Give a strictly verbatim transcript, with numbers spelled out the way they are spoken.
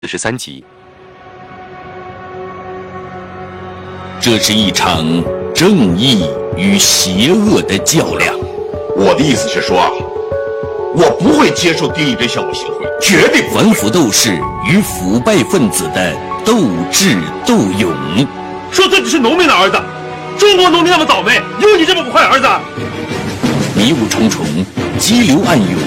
四十三集。 这是一场正义与邪恶的较量。 我的意思是说，我不会接受丁义珍向我行贿，绝对不会。 反腐斗士与腐败分子的斗智斗勇。 说自己是农民的儿子，中国农民那么倒霉，有你这么个坏儿子？ 迷雾重重，激流暗涌，